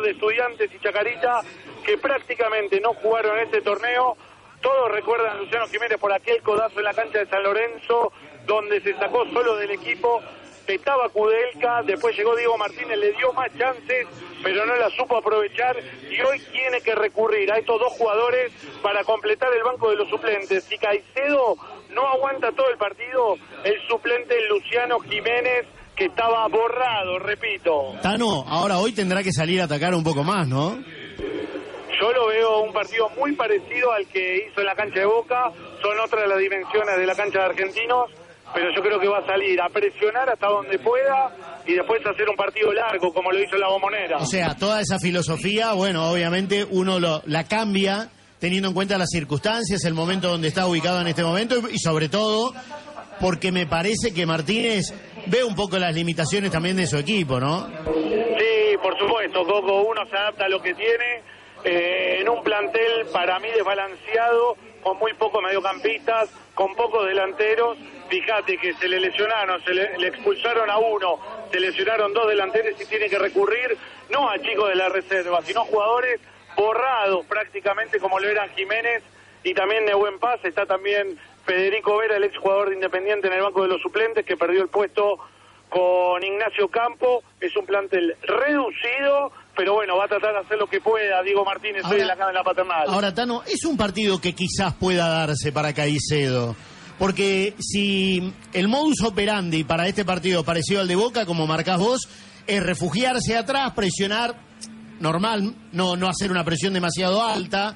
de Estudiantes y Chacarita, que prácticamente no jugaron en este torneo. Todos recuerdan a Luciano Jiménez por aquel codazo en la cancha de San Lorenzo, donde se sacó solo del equipo. Estaba Kudelka, después llegó Diego Martínez, le dio más chances, pero no la supo aprovechar, y hoy tiene que recurrir a estos dos jugadores para completar el banco de los suplentes. Si Caicedo no aguanta todo el partido, el suplente es Luciano Jiménez, que estaba borrado, repito. Tano, ahora hoy tendrá que salir a atacar un poco más, ¿no? Yo lo veo un partido muy parecido al que hizo en la cancha de Boca, son otras las dimensiones de la cancha de Argentinos, pero yo creo que va a salir a presionar hasta donde pueda y después hacer un partido largo como lo hizo en la Bombonera. O sea, toda esa filosofía, bueno, obviamente uno la cambia teniendo en cuenta las circunstancias, el momento donde está ubicado en este momento y sobre todo porque me parece que Martínez ve un poco las limitaciones también de su equipo, ¿no? Sí, por supuesto, Coco, uno se adapta a lo que tiene en un plantel para mí desbalanceado, con muy pocos mediocampistas, con pocos delanteros. Fíjate que se le lesionaron, le expulsaron a uno, se lesionaron dos delanteros y tiene que recurrir no a chicos de la reserva, sino a jugadores borrados prácticamente como lo eran Jiménez y también de buen pase. Está también Federico Vera, el exjugador de Independiente, en el banco de los suplentes, que perdió el puesto con Ignacio Campo. Es un plantel reducido, pero bueno, va a tratar de hacer lo que pueda Diego Martínez hoy en la Paternal. Ahora, Tano, es un partido que quizás pueda darse para Caicedo, porque si el modus operandi para este partido parecido al de Boca, como marcás vos, es refugiarse atrás, presionar, normal, no hacer una presión demasiado alta,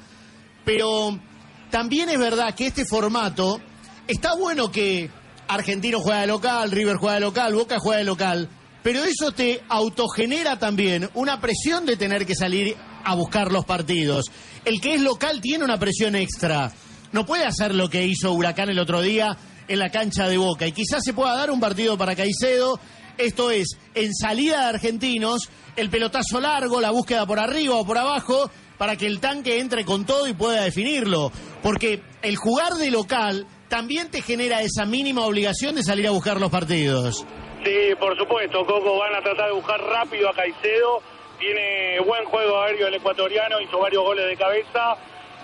pero también es verdad que este formato, está bueno que Argentino juega de local, River juega de local, Boca juega de local, pero eso te autogenera también una presión de tener que salir a buscar los partidos. El que es local tiene una presión extra. No puede hacer lo que hizo Huracán el otro día en la cancha de Boca. Y quizás se pueda dar un partido para Caicedo. Esto es, en salida de Argentinos, el pelotazo largo, la búsqueda por arriba o por abajo, para que el tanque entre con todo y pueda definirlo. Porque el jugar de local también te genera esa mínima obligación de salir a buscar los partidos. Sí, por supuesto, Coco, van a tratar de buscar rápido a Caicedo. Tiene buen juego aéreo el ecuatoriano, hizo varios goles de cabeza.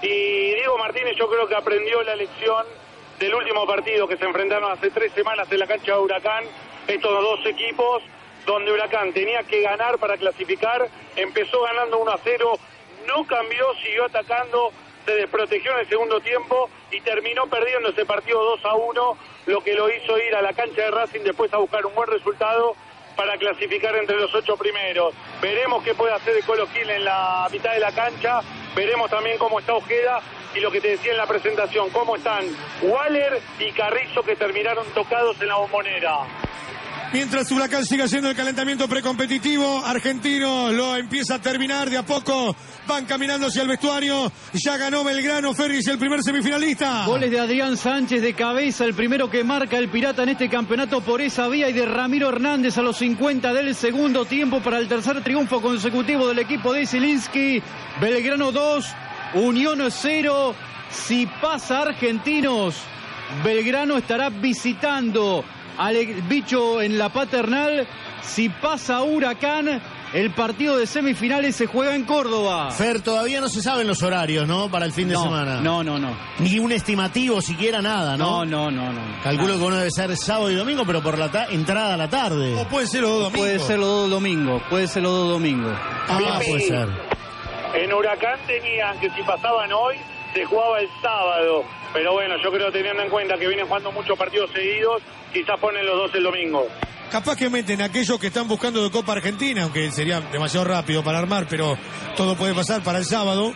Y Diego Martínez yo creo que aprendió la lección del último partido que se enfrentaron hace 3 semanas en la cancha de Huracán, estos dos equipos, donde Huracán tenía que ganar para clasificar, empezó ganando 1-0, no cambió, siguió atacando, se desprotegió en el segundo tiempo y terminó perdiendo ese partido 2-1, lo que lo hizo ir a la cancha de Racing después a buscar un buen resultado para clasificar entre los 8 primeros. Veremos qué puede hacer de Colo Gil en la mitad de la cancha, veremos también cómo está Ojeda y lo que te decía en la presentación, cómo están Waller y Carrizo, que terminaron tocados en la Bombonera. Mientras Huracán sigue haciendo el calentamiento precompetitivo, Argentino lo empieza a terminar de a poco, van caminando hacia el vestuario, ya ganó Belgrano, Ferris, el primer semifinalista. Goles de Adrián Sánchez de cabeza, el primero que marca el Pirata en este campeonato por esa vía, y de Ramiro Hernández a los 50 del segundo tiempo para el tercer triunfo consecutivo del equipo de Zielinski. Belgrano 2, Unión 0, si pasa Argentinos, Belgrano estará visitando al bicho en la Paternal. Si pasa Huracán, el partido de semifinales se juega en Córdoba. Fer, todavía no se saben los horarios, ¿no? Para el fin de semana. No. Ni un estimativo siquiera, nada, ¿no? No. Calculo que uno debe ser sábado y domingo, pero por la entrada a la tarde. O puede ser los dos domingos. Puede ser los dos domingos. Puede ser. En Huracán tenían que si pasaban hoy, se jugaba el sábado. Pero bueno, yo creo, teniendo en cuenta que vienen jugando muchos partidos seguidos, quizás ponen los dos el domingo. Capaz que meten a aquellos que están buscando de Copa Argentina, aunque sería demasiado rápido para armar, pero todo puede pasar para el sábado.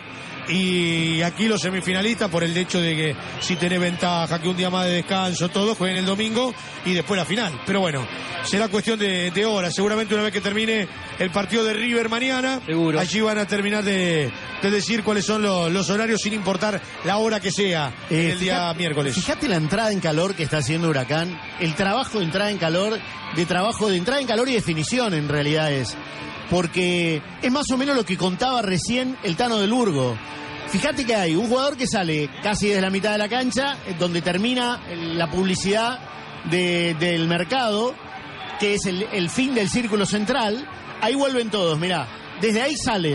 Y aquí los semifinalistas, por el hecho de que si tenés ventaja, que un día más de descanso, todos jueguen el domingo y después la final. Pero bueno, será cuestión de horas. Seguramente una vez que termine el partido de River mañana, seguro, allí van a terminar de decir cuáles son los horarios, sin importar la hora que sea el día miércoles. Fíjate la entrada en calor que está haciendo Huracán, el trabajo de entrada en calor, de entrada en calor y definición en realidad es. Porque es más o menos lo que contaba recién el Tano del Burgo. Fíjate que hay un jugador que sale casi desde la mitad de la cancha, donde termina la publicidad del mercado, que es el fin del círculo central. Ahí vuelven todos, mirá, desde ahí sale.